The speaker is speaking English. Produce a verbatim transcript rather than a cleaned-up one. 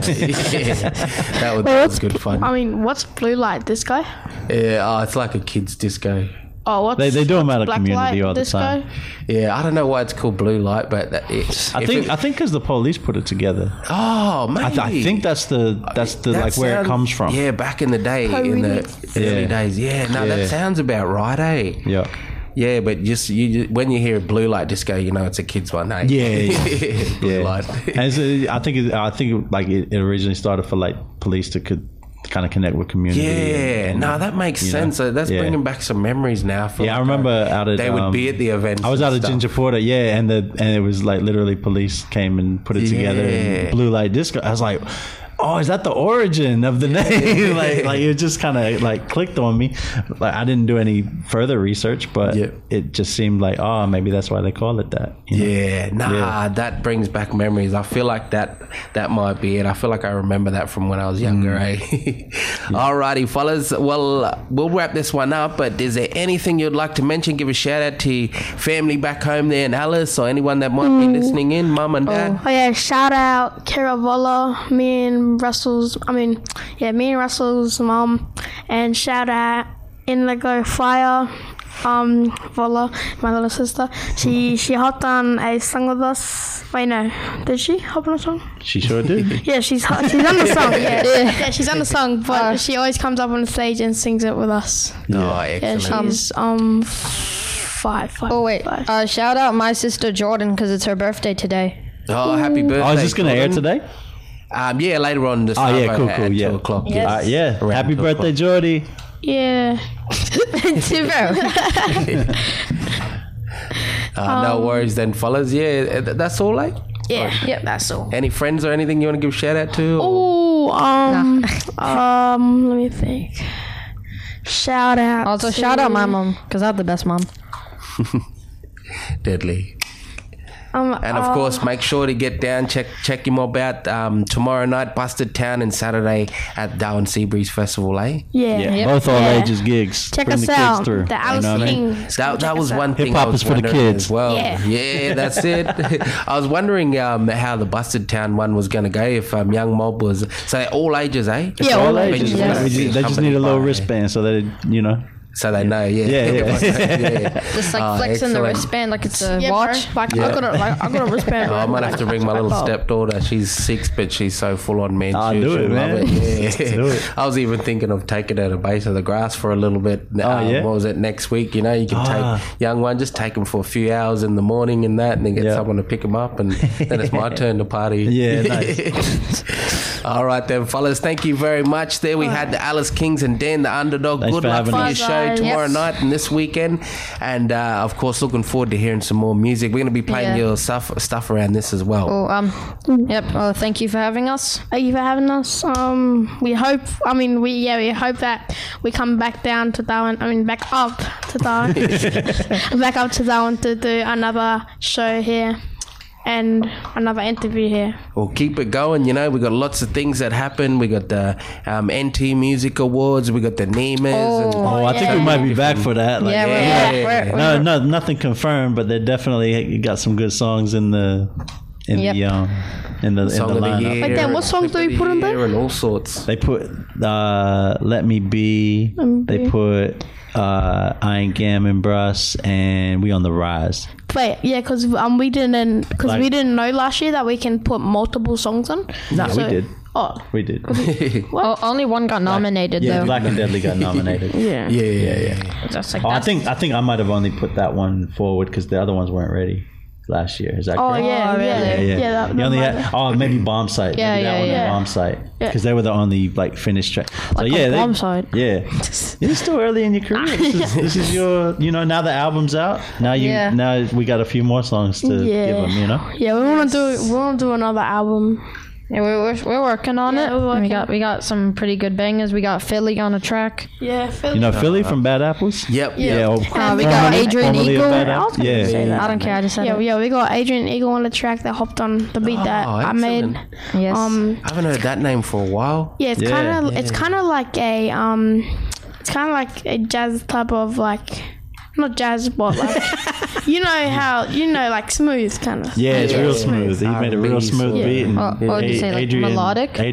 yeah, that was, Well, that was what's- good fun. I mean, what's blue light disco? Yeah, oh, it's like a kids disco. Oh, what's They- they do 'em at a black community light all the disco? time. Yeah, I don't know why it's called blue light, but that, it's. I if think it- I think because the police put it together. oh, maybe. I, th- I think that's the that's the That like where it sounds- comes from. Yeah, back in the day, Oh, in really? the early Yeah. days. Yeah, no, Yeah. that sounds about right, eh? Yeah. Yeah, but just you when you hear blue light disco, you know it's a kids one, eh? Yeah, yeah. blue Yeah. light. And so I think it, I think like it, it originally started for like police to could kind of connect with community. Yeah, and- no, that makes you know, sense. So that's yeah. bringing back some memories now. For Yeah, I like, remember uh, out at they would um, be at the events. I was and out at stuff. Ginger Porter, yeah, and the and it was like literally police came and put it together Yeah. and blue light disco. I was like, oh, is that the origin of the name? like like it just kind of like clicked on me. Like I didn't do any further research, but Yeah. it just seemed like, oh, maybe that's why they call it that. you know? Yeah, nah, Yeah. that brings back memories. I feel like that that might be it. I feel like I remember that from when I was younger, Mm. eh? Alrighty, fellas. Well, uh, we'll wrap this one up, but is there anything you'd like to mention? Give a shout out to your family back home there in Alice or anyone that might be listening in, mum and dad. Oh yeah, shout out Kira Vola, me and Russell's, I mean, yeah, me and Russell's mom, and shout out Indigo Fire, um, Vola, my little sister. She she hopped on a song with us. Wait, no, did she hop on a song? She sure did. Yeah, she's ho- she's on the song. Yeah, yeah, she's on the song, but she always comes up on the stage and sings it with us. Oh, Yeah, excellent. she's um five. five Oh wait, five. uh, shout out my sister Jordan because it's her birthday today. Oh, happy birthday. Oh, is this going to air Jordan. today? Um, yeah, later on this Oh, yeah, cool, cool, at yeah. two o'clock. Yes. Uh, yeah. Around Happy two birthday, o'clock. Jordy. Yeah. Uh, no worries then, fellas. Yeah, th- that's all, eh? Yeah. Yep, that's all. Any friends or anything you want to give a shout out to? Oh, um, um, let me think. Shout out. Also, to- shout out my mom because I have the best mom. Deadly. Um, And of uh, course, make sure to get down, check check him out um, tomorrow night, Busted Town, and Saturday at Darwin Seabreeze Festival, eh? Yeah. Yeah, Yep. both all Yeah. ages gigs. Check Bring us the kids out. through. The you Alice know what I mean? Kings. That, that was one thing Hip-hop I was is for the wondering kids. as well. Yeah. Yeah, that's it. I was wondering um, how the Busted Town one was going to go if um, Young Mob was... So all ages, eh? Yeah, All all ages. ages, yeah. yeah. We just- they just need a little wristband so that it, you know. So they know, yeah. Yeah, yeah. yeah. Just like Oh, flexing the excellent. wristband like it's a Yeah, watch. bro. Like, Yeah. I got a, like, I got a wristband. Oh, I bro. might have to bring my little Like, oh. stepdaughter. She's six, but she's so full on, man. Ah, She- do she'll it, love man. it. Yeah. Let's do it. I was even thinking of taking her to Base of the Grass for a little bit. Um, yeah? What was it, next week? You know, you can Ah. take young one, just take them for a few hours in the morning and that, and then get Yeah. someone to pick them up, and then it's my turn to party. Yeah, nice. All right then, fellas. Thank you very much. There we had the Alice Kings and Dan, the Underdog. Thanks Good for luck having for your us. show Bye, guys. tomorrow Yes. night and this weekend. And uh, of course, looking forward to hearing some more music. We're going to be playing Yeah. your stuff stuff around this as well. Oh, um, yep. Oh, thank you for having us. Thank you for having us. Um, we hope. I mean, we yeah, we hope that we come back down to Darwin. I mean, back up to Darwin. back up to Darwin to do another show here and another interview here. We'll keep it going. You know, we got lots of things that happen. We got the um, N T Music Awards. We got the Nemas. and Oh, I think we might be back for that. Like, Yeah, we're, yeah. we're, we're, No, no, nothing confirmed, but they definitely got some good songs in the in Yep. the um in the Song in of the the lineup. year. Wait, Dan, what and songs Clip do of we put the in there? year And all sorts. They put uh, "Let Me Be." They put uh, "I Ain't Gammon Bruss" and "We on the Rise." Wait, yeah, because um we didn't because Like- we didn't know last year that we can put multiple songs on. Nah, we So- did. Oh, We did. oh, only one got nominated Yeah, though. Black and Deadly got nominated. yeah. Yeah, yeah, yeah. Just like Oh, I that's- think I think I might have only put that one forward because the other ones weren't ready last year. Is that Oh correct? yeah, Oh, really? yeah, Yeah, yeah. that, You that only might- had, oh, maybe Bomb Site. Yeah, maybe that yeah, one yeah. and Bomb Site Yeah. because they were the only like finished track. So Like yeah, on they, Bomb Site. Yeah, it's still early in your career. This is, this is your, you know, now the album's out. Now you, Yeah. now we got a few more songs to Yeah. give them. You know. Yeah, we want to do we want to do another album. Yeah, we're, we're, we're working on Yeah, it. we're working. We got we got some pretty good bangers. We got Philly on a track. Yeah, Philly. You know Philly from Bad Apples. Yep. Yeah. Yeah. oh, Uh, we formerly- got Adrian formerly of Eagle. Bad I was Apples. gonna Yeah. say that. I don't care. I just said Yeah, it. yeah, we got Adrian Eagle on the track that hopped on the beat that Oh, I made. excellent. Yes. Um, I haven't heard that name for a while. yeah, it's Yeah, kind of yeah. it's kind of like a um, it's kind of like a jazz type of like, not jazz, but like, you know how you know like smooth kind of. Yeah, it's Yeah. real smooth. He made a real R and B smooth sort of. beat. And Or- or would you A- say, like, Adrian, melodic?